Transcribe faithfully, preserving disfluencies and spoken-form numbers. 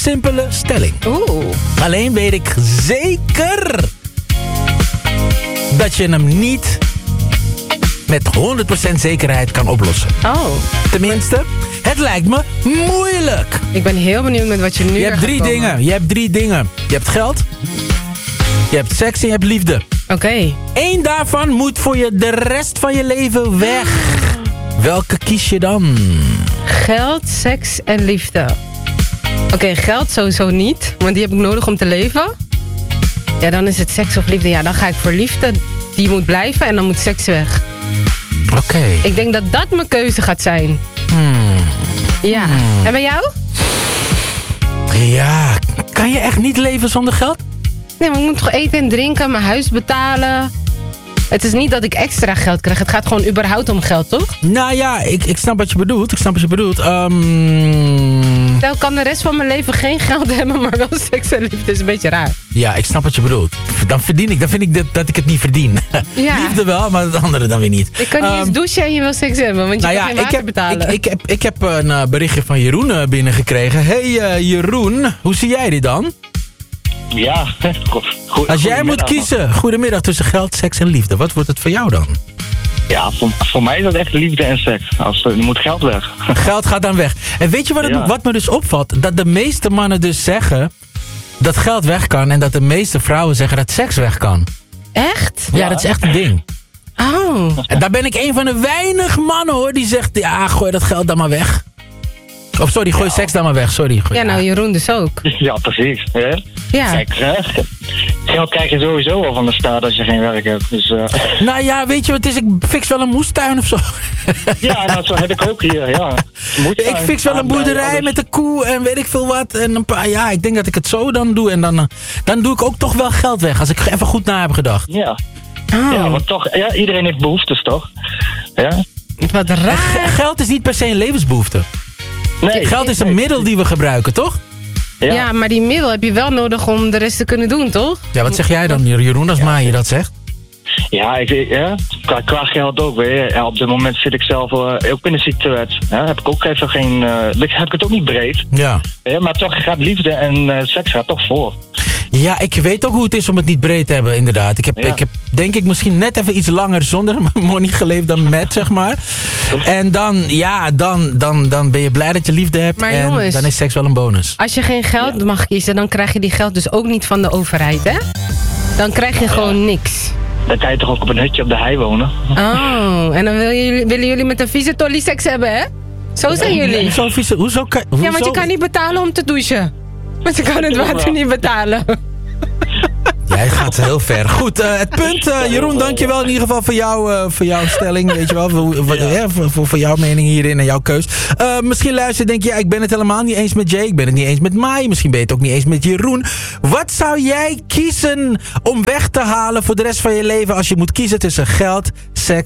simpele stelling. Oeh. Alleen weet ik zeker dat je hem niet met honderd procent zekerheid kan oplossen. Oh. Tenminste, het lijkt me moeilijk. Ik ben heel benieuwd met wat je nu Je hebt drie dingen. Je hebt drie dingen. Je hebt geld, je hebt seks en je hebt liefde. Oké. Okay. Eén daarvan moet voor je de rest van je leven weg. Welke kies je dan? Geld, seks en liefde. Oké, okay, geld sowieso niet, want die heb ik nodig om te leven. Ja, dan is het seks of liefde. Ja, dan ga ik voor liefde. Die moet blijven en dan moet seks weg. Oké. Okay. Ik denk dat dat mijn keuze gaat zijn. Hmm. Ja. Hmm. En bij jou? Ja, kan je echt niet leven zonder geld? Nee, maar ik moet toch eten en drinken, mijn huis betalen. Het is niet dat ik extra geld krijg. Het gaat gewoon überhaupt om geld, toch? Nou ja, ik, ik snap wat je bedoelt. Ik snap wat je bedoelt. Um... Stel, ik kan de rest van mijn leven geen geld hebben, maar wel seks en liefde. Is een beetje raar. Ja, ik snap wat je bedoelt. Dan verdien ik, dan vind ik dat, dat ik het niet verdien. Ja. Liefde wel, maar het andere dan weer niet. Ik kan niet um, eens douchen en je wil seks hebben, want je nou kan ja, geen water ik heb, betalen. Ik, ik, heb, ik heb een uh, berichtje van Jeroen uh, binnengekregen. Hey uh, Jeroen, hoe zie jij dit dan? Ja, goed. goed Als jij moet kiezen, goedemiddag, tussen geld, seks en liefde. Wat wordt het voor jou dan? Ja, voor, voor mij is dat echt liefde en seks. Als, er moet geld weg. Geld gaat dan weg. En weet je wat, het, ja. wat me dus opvalt? Dat de meeste mannen dus zeggen dat geld weg kan. En dat de meeste vrouwen zeggen dat seks weg kan. Echt? Ja, ja, dat is echt een ding. Oh. En daar ben ik een van de weinig mannen hoor die zegt, ja, gooi dat geld dan maar weg. Of sorry, gooi ja. seks dan maar weg, sorry. Gooi, ja, nou Jeroen dus ook. Ja, precies. Ja. Ja. Kijk, uh, geld krijg je sowieso al van de staat als je geen werk hebt. Dus, uh... Nou ja, weet je wat het is? Ik fix wel een moestuin of zo. Ja, nou, zo heb ik ook hier, ja. Moestuin, ik fix wel een boerderij alles. Met een koe en weet ik veel wat. En een paar, ja, ik denk dat ik het zo dan doe. En dan, uh, dan doe ik ook toch wel geld weg, als ik even goed na heb gedacht. Ja. Oh. Ja, want toch, ja, iedereen heeft behoeftes, toch? Ja. Wat raar. En geld is niet per se een levensbehoefte. Nee, geld is een middel die we gebruiken, toch? Ja. ja, maar die middel heb je wel nodig om de rest te kunnen doen, toch? Ja, wat zeg jij dan, Jeroen, als ja. Maaie dat zegt? Ja, ik, ja qua, qua geld ook weer. Ja, op dit moment zit ik zelf uh, ook in een situatie. Ja, heb ik ook even geen. Uh, heb ik het ook niet breed. Ja. Ja, maar toch gaat liefde en uh, seks gaat toch voor. Ja, ik weet ook hoe het is om het niet breed te hebben, inderdaad. Ik heb, ja. ik heb denk ik misschien net even iets langer zonder money geleefd dan met, zeg maar. En dan, ja, dan, dan, dan ben je blij dat je liefde hebt. Maar en jongens, dan is seks wel een bonus. Als je geen geld ja. mag kiezen, dan krijg je die geld dus ook niet van de overheid, hè? Dan krijg je ja. gewoon niks. Dan kan je toch ook op een hutje op de hei wonen? Oh, en dan wil je, willen jullie met een vieze tolly seks hebben, hè? Zo zijn jullie. Hoezo vieze? Hoezo kan, hoezo? Ja, want je kan niet betalen om te douchen. Want je kan het water niet betalen. Jij gaat heel ver. Goed, uh, het punt, uh, Jeroen, dankjewel in ieder geval voor, jou, uh, voor jouw stelling, weet je wel, voor, voor, ja, voor, voor, voor jouw mening hierin en jouw keus. Uh, misschien luister denk je, ja, ik ben het helemaal niet eens met Jay, ik ben het niet eens met Mai, misschien ben je het ook niet eens met Jeroen. Wat zou jij kiezen om weg te halen voor de rest van je leven als je moet kiezen tussen geld, seks